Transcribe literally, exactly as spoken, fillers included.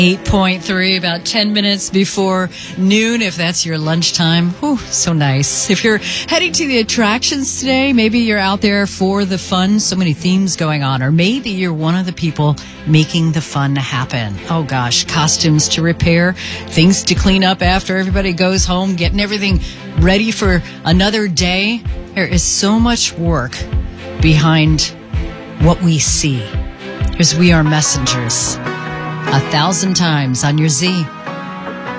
eight point three, about ten minutes before noon, if that's your lunchtime. Whew, so nice. If you're heading to the attractions today, maybe you're out there for the fun, so many themes going on, or maybe you're one of the people making the fun happen. Oh gosh, costumes to repair, things to clean up after everybody goes home, getting everything ready for another day. There is so much work behind what we see, because we are messengers. A thousand times on your Z.